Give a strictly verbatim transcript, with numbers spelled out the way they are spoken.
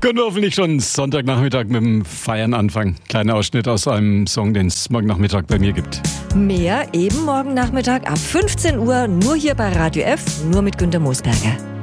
Können wir hoffentlich schon Sonntagnachmittag mit dem Feiern anfangen. Kleiner Ausschnitt aus einem Song, den es morgen Nachmittag bei mir gibt. Mehr eben morgen Nachmittag ab fünfzehn Uhr, nur hier bei Radio F, nur mit Günter Moosberger.